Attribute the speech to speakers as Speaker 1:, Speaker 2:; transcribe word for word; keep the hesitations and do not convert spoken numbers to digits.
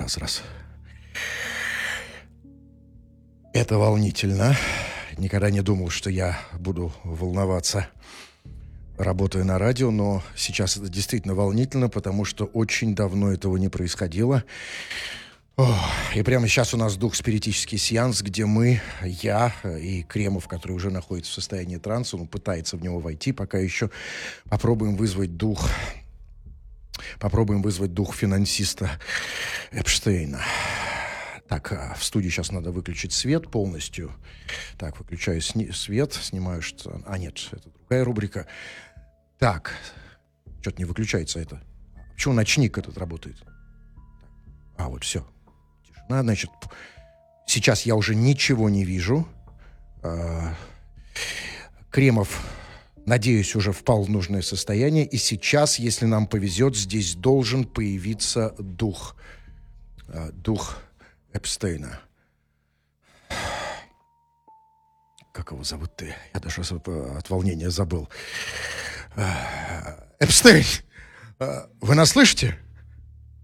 Speaker 1: Раз, раз. Это волнительно. Никогда не думал, что я буду волноваться, работая на радио, но сейчас это действительно волнительно, потому что очень давно этого не происходило. Ох, и прямо сейчас у нас дух-спиритический сеанс, где мы, я и Кремов, который уже находится в состоянии транса, он пытается в него войти, пока еще попробуем вызвать дух, попробуем вызвать дух финансиста Эпштейна. Так, в студии сейчас надо выключить свет полностью. Так, выключаю сни- свет, снимаю что... А, нет, это другая рубрика. Так, что-то не выключается это. Почему ночник этот работает? А, вот все. Тишина, значит, сейчас я уже ничего не вижу. Кремов, надеюсь, уже впал в нужное состояние. И сейчас, если нам повезет, здесь должен появиться дух. Дух Эпштейна. Как его зовут-то? Я даже от волнения забыл. Эпштейн! Вы нас слышите?